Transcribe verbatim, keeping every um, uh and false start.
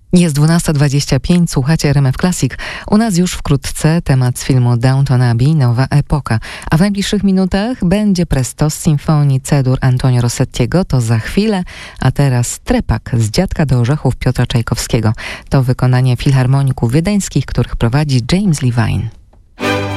Jest dwunasta dwadzieścia pięć, słuchacie R M F Classic. U nas już wkrótce temat z filmu Downton Abbey, Nowa Epoka. A w najbliższych minutach będzie presto z Symfonii C-dur Antonio Rossettiego, to za chwilę, a teraz Trepak z Dziadka do orzechów Piotra Czajkowskiego. To wykonanie filharmoników wiedeńskich, których prowadzi James Levine.